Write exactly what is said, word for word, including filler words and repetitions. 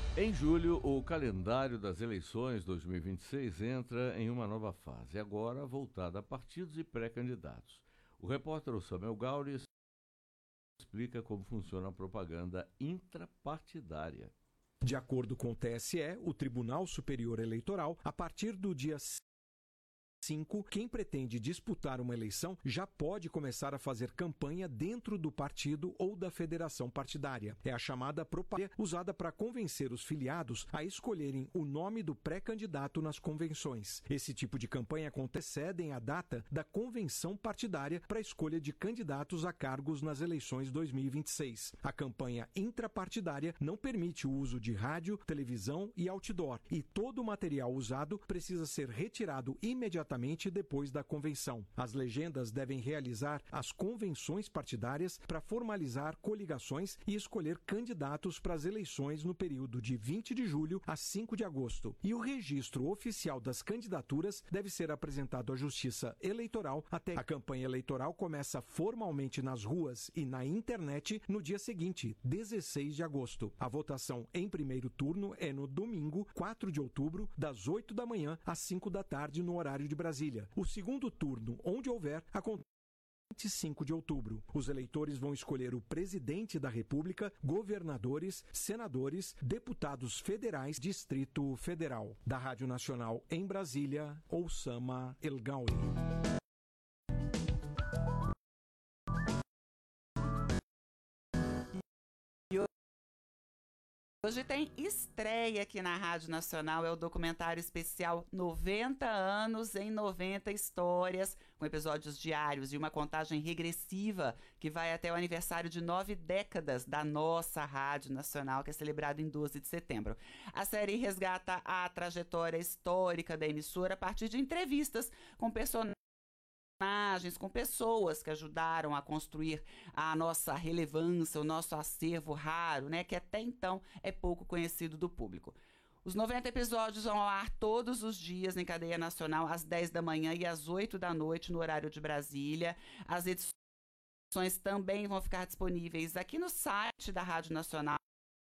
Em julho, o calendário das eleições dois mil e vinte e seis entra em uma nova fase, agora voltada a partidos e pré-candidatos. O repórter Samuel Gauri explica como funciona a propaganda intrapartidária. De acordo com o T S E, o Tribunal Superior Eleitoral, a partir do dia cinco, quem pretende disputar uma eleição já pode começar a fazer campanha dentro do partido ou da federação partidária. É a chamada propaganda usada para convencer os filiados a escolherem o nome do pré-candidato nas convenções. Esse tipo de campanha antecede a data da convenção partidária para a escolha de candidatos a cargos nas eleições dois mil e vinte e seis. A campanha intrapartidária não permite o uso de rádio, televisão e outdoor, e todo o material usado precisa ser retirado imediatamente depois da convenção. As legendas devem realizar as convenções partidárias para formalizar coligações e escolher candidatos para as eleições no período de vinte de julho a cinco de agosto. E o registro oficial das candidaturas deve ser apresentado à Justiça Eleitoral até a campanha eleitoral começa formalmente nas ruas e na internet no dia seguinte, dezesseis de agosto. A votação em primeiro turno é no domingo, quatro de outubro, das oito da manhã às cinco da tarde no horário de Brasília. O segundo turno, onde houver, acontece vinte e cinco de outubro. Os eleitores vão escolher o presidente da República, governadores, senadores, deputados federais, Distrito Federal. Da Rádio Nacional em Brasília, Osama El Gauri. Hoje tem estreia aqui na Rádio Nacional, é o documentário especial noventa anos em noventa histórias, com episódios diários e uma contagem regressiva que vai até o aniversário de nove décadas da nossa Rádio Nacional, que é celebrado em doze de setembro. A série resgata a trajetória histórica da emissora a partir de entrevistas com personagens com pessoas que ajudaram a construir a nossa relevância, o nosso acervo raro, né, que até então é pouco conhecido do público. Os noventa episódios vão ao ar todos os dias em cadeia nacional, às dez da manhã e às oito da noite, no horário de Brasília. As edições também vão ficar disponíveis aqui no site da Rádio Nacional,